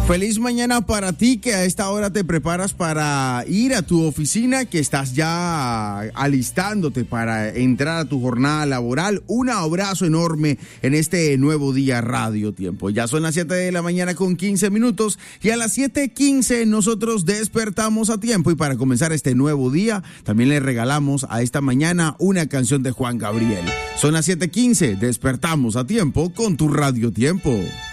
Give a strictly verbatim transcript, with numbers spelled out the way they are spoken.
Feliz mañana para ti, que a esta hora te preparas para ir a tu oficina, que estás ya alistándote para entrar a tu jornada laboral. Un abrazo enorme en este nuevo día Radio Tiempo. Ya son las siete de la mañana con quince minutos y a las siete quince nosotros despertamos a tiempo, y para comenzar este nuevo día también le regalamos a esta mañana una canción de Juan Gabriel. Son las siete quince, despertamos a tiempo con tu Radio Tiempo.